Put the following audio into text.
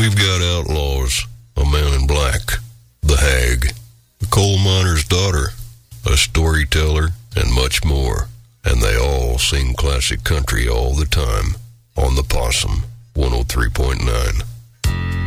We've got outlaws, a man in black, the hag, the coal miner's daughter, a storyteller, and much more. And they all sing classic country all the time on the Possum 103.9.